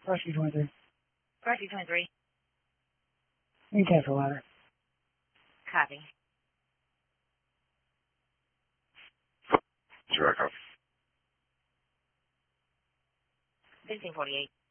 Varsity 23. Varsity 23. You can cancel ladder. Copy. Zero copy. 1648.